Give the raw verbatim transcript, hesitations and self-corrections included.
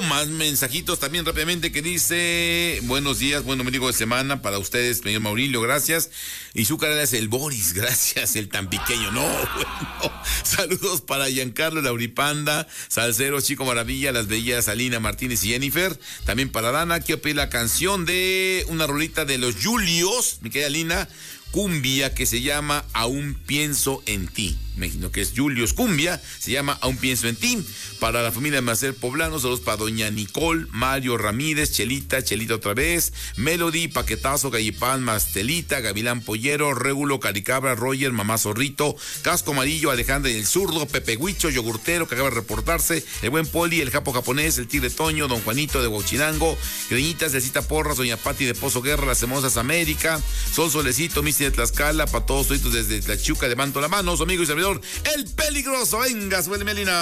más mensajitos también rápidamente que dice: buenos días, buen domingo de semana para ustedes, señor Maurilio, gracias. Y su cara es el Boris, gracias, el tan pequeño, no, bueno. Saludos para Giancarlo, Lauripanda, Salcero, Chico Maravilla, las bellas Alina Martínez y Jennifer. También para Dana, quiero pedir la canción de una rolita de los Julios, mi querida Alina, cumbia, que se llama Aún Pienso en Ti. Me imagino que es Julius Cumbia, se llama Aún Pienso en Ti. Para la familia de Macer Poblano, saludos para doña Nicole, Mario Ramírez, Chelita, Chelita otra vez, Melody, Paquetazo, Gallipán, Mastelita, Gavilán Pollero, Régulo, Caricabra, Roger, Mamá Zorrito, Casco Amarillo, Alejandra y el Zurdo, Pepe Huicho, Yogurtero, que acaba de reportarse, el Buen Poli, el Japo Japonés, el Tigre Toño, Don Juanito de Huachinango, Greñitas de Cita Porras, doña Pati de Pozo Guerra, Las Hermosas América, Sol Solecito, Misti de Tlaxcala, para todos toditos desde Tlachuca, levanto la mano, su amigo y servidor, el Peligroso. Venga, suele Melina.